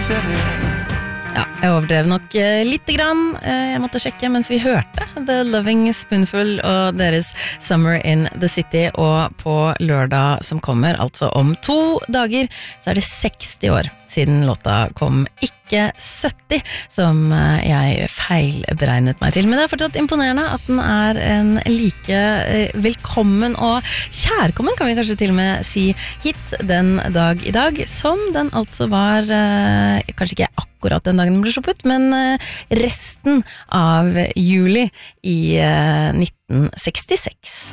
Ja, jeg overdrev nok lite grann. Jeg måtte sjekke mens vi hørte The Loving Spoonful og deres Summer in the City, og på lørdag som kommer, altså om 2 dager, så det 60 år siden låta kom, ikke 70, som jeg feilberegnet meg til. Men det fortsatt imponerende at den en like velkommen og kjærkommen, kan vi kanskje til og med si, hit den dag I dag, som den altså var, kanskje ikke akkurat den dagen den ble sluppet, men resten av juli I 1966.